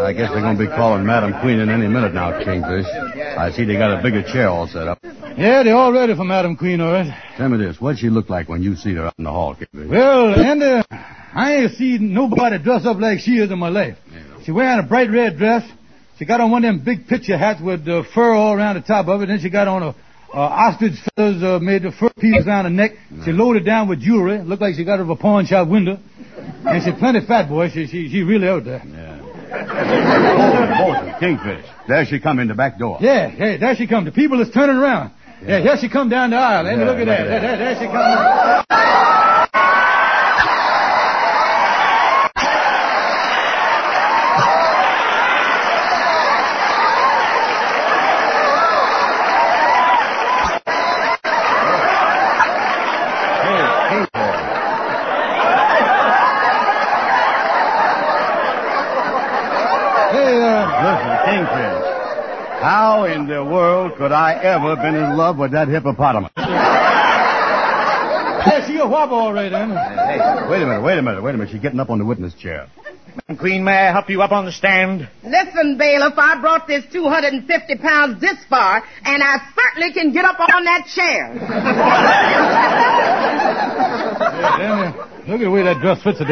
I guess they're going to be calling Madam Queen in any minute now, Kingfish. I see they got a bigger chair all set up. Yeah, they're all ready for Madam Queen, all right. Tell me this. What'd she look like when you see her out in the hall, Kingfish? Well, Andy, I ain't seen nobody dressed up like she is in my life. She wearing a bright red dress. She got on one of them big picture hats with fur all around the top of it. Then she got on a ostrich feathers made of fur pieces around her neck. She loaded down with jewelry. Looked like she got out of a pawn shop window. And she's plenty fat, boy. She really out there. Yeah. Kingfish. There she come in the back door. Yeah, there she come. The people is turning around. Yeah, here she come down the aisle. Andy, look at that. There she comes. Kingfish, how in the world could I ever been in love with that hippopotamus? Yeah, she a whopper all right, Andy. Hey, wait a minute. She's getting up on the witness chair. Madam Queen, may I help you up on the stand? Listen, bailiff, I brought this 250 pounds this far, and I certainly can get up on that chair. Hey, Andy, look at the way that dress fits today.